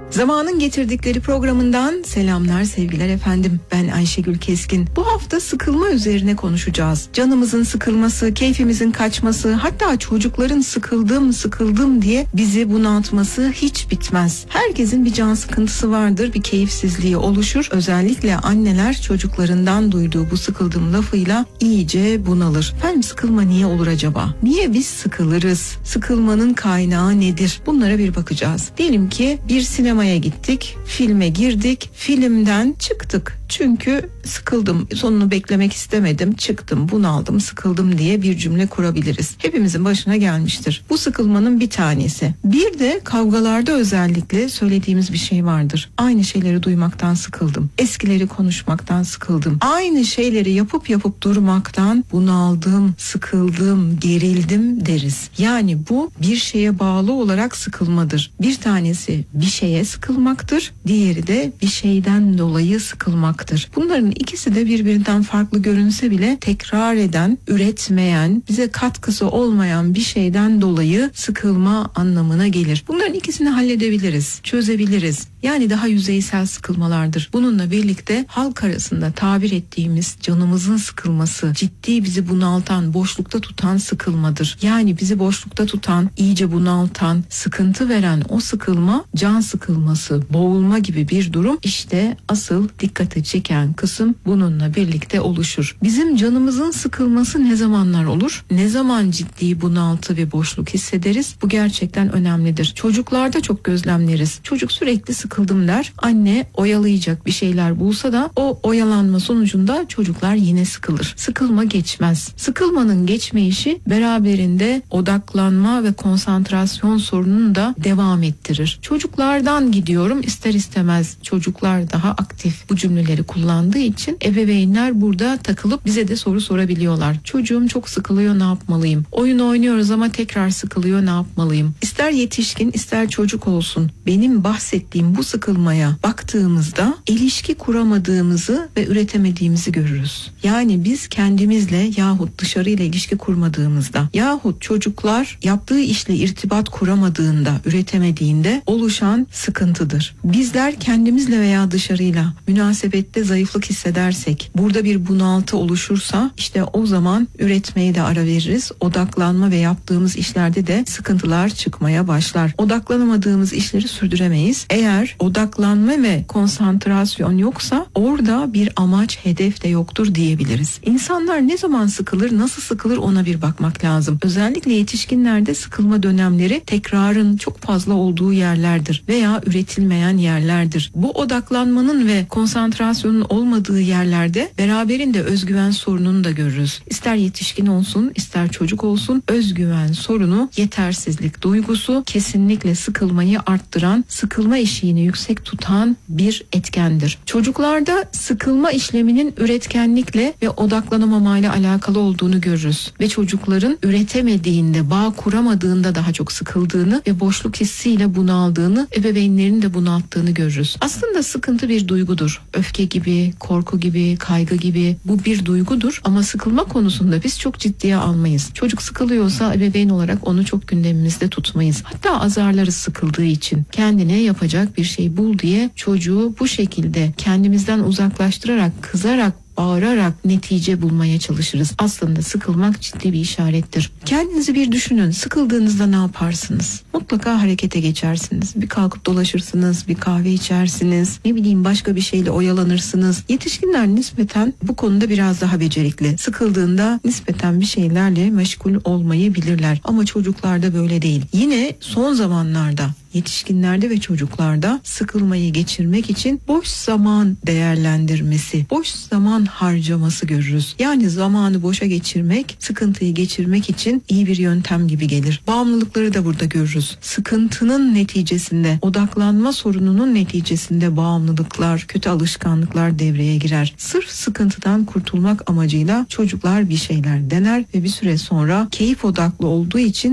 Zamanın Getirdikleri programından selamlar, sevgiler efendim. Ben Ayşegül Keskin. Bu hafta sıkılma üzerine konuşacağız. Canımızın sıkılması, keyfimizin kaçması, hatta çocukların sıkıldım diye bizi bunaltması hiç bitmez. Herkesin bir can sıkıntısı vardır, bir keyifsizliği oluşur. Özellikle anneler çocuklarından duyduğu bu sıkıldım lafıyla iyice bunalır. Efendim, sıkılma niye olur acaba? Niye biz sıkılırız? Sıkılmanın kaynağı nedir? Bunlara bir bakacağız. Diyelim ki bir sinemaya gittik, filme girdik, filmden çıktık. Çünkü sıkıldım, sonunu beklemek istemedim, çıktım, bunaldım, sıkıldım diye bir cümle kurabiliriz. Hepimizin başına gelmiştir. Bu sıkılmanın bir tanesi. Bir de kavgalarda özellikle söylediğimiz bir şey vardır. Aynı şeyleri duymaktan sıkıldım. Eskileri konuşmaktan sıkıldım. Aynı şeyleri yapıp durmaktan bunaldım, sıkıldım, gerildim deriz. Yani bu bir şeye bağlı olarak sıkılmadır. Bir tanesi bir şeye sıkılmaktır, diğeri de bir şeyden dolayı sıkılmaktır. Bunların ikisi de birbirinden farklı görünse bile tekrar eden, üretmeyen, bize katkısı olmayan bir şeyden dolayı sıkılma anlamına gelir. Bunların ikisini halledebiliriz, çözebiliriz. Yani daha yüzeysel sıkılmalardır. Bununla birlikte halk arasında tabir ettiğimiz canımızın sıkılması, ciddi bizi bunaltan, boşlukta tutan sıkılmadır. Yani bizi boşlukta tutan, iyice bunaltan, sıkıntı veren o sıkılma, can sıkılması, boğulma gibi bir durum. İşte asıl dikkati çeken kısım bununla birlikte oluşur. Bizim canımızın sıkılması ne zamanlar olur? Ne zaman ciddi bunaltı ve boşluk hissederiz? Bu gerçekten önemlidir. Çocuklarda çok gözlemleriz. Çocuk sürekli sıkıldım der. Anne oyalayacak bir şeyler bulsa da o oyalanma sonucunda çocuklar yine sıkılır. Sıkılma geçmez. Sıkılmanın geçmeyişi beraberinde odaklanma ve konsantrasyon sorununu da devam ettirir. Çocuklardan gidiyorum, ister istemez çocuklar daha aktif bu cümleleri kullandığı için ebeveynler burada takılıp bize de soru sorabiliyorlar. Çocuğum çok sıkılıyor, ne yapmalıyım? Oyun oynuyoruz ama tekrar sıkılıyor, ne yapmalıyım? İster yetişkin ister çocuk olsun, benim bahsettiğim bu sıkılmaya baktığımızda ilişki kuramadığımızı ve üretemediğimizi görürüz. Yani biz kendimizle yahut dışarıyla ilişki kurmadığımızda yahut çocuklar yaptığı işle irtibat kuramadığında, üretemediğinde oluşan sıkıntıdır. Bizler kendimizle veya dışarıyla münasebette zayıflık hissedersek, burada bir bunaltı oluşursa işte o zaman üretmeye de ara veririz. Odaklanma ve yaptığımız işlerde de sıkıntılar çıkmaya başlar. Odaklanamadığımız işleri sürdüremeyiz. Eğer odaklanma ve konsantrasyon yoksa orada bir amaç, hedef de yoktur diyebiliriz. İnsanlar ne zaman sıkılır, nasıl sıkılır ona bir bakmak lazım. Özellikle yetişkinlerde sıkılma dönemleri tekrarın çok fazla olduğu yerlerdir veya üretilmeyen yerlerdir. Bu odaklanmanın ve konsantrasyonun olmadığı yerlerde beraberinde özgüven sorununu da görürüz. İster yetişkin olsun, ister çocuk olsun, özgüven sorunu, yetersizlik duygusu kesinlikle sıkılmayı arttıran, sıkılma eşiğini yüksek tutan bir etkendir. Çocuklarda sıkılma işleminin üretkenlikle ve odaklanamamayla alakalı olduğunu görürüz. Ve çocukların üretemediğinde, bağ kuramadığında daha çok sıkıldığını ve boşluk hissiyle bunaldığını, ebeveynlerin de bunalttığını görürüz. Aslında sıkıntı bir duygudur. Öfke gibi, korku gibi, kaygı gibi bu bir duygudur ama sıkılma konusunda biz çok ciddiye almayız. Çocuk sıkılıyorsa ebeveyn olarak onu çok gündemimizde tutmayız. Hatta azarlarız sıkıldığı için. Kendine yapacak bir şey bul diye çocuğu bu şekilde kendimizden uzaklaştırarak, kızarak, bağırarak netice bulmaya çalışırız. Aslında sıkılmak ciddi bir işarettir. Kendinizi bir düşünün. Sıkıldığınızda ne yaparsınız? Mutlaka harekete geçersiniz. Bir kalkıp dolaşırsınız, bir kahve içersiniz, ne bileyim başka bir şeyle oyalanırsınız. Yetişkinler nispeten bu konuda biraz daha becerikli. Sıkıldığında nispeten bir şeylerle meşgul olmayı bilirler. Ama çocuklarda böyle değil. Yine son zamanlarda yetişkinlerde ve çocuklarda sıkılmayı geçirmek için boş zaman değerlendirmesi, boş zaman harcaması görürüz. Yani zamanı boşa geçirmek, sıkıntıyı geçirmek için iyi bir yöntem gibi gelir. Bağımlılıkları da burada görürüz. Sıkıntının neticesinde, odaklanma sorununun neticesinde bağımlılıklar, kötü alışkanlıklar devreye girer. Sırf sıkıntıdan kurtulmak amacıyla çocuklar bir şeyler dener ve bir süre sonra keyif odaklı olduğu için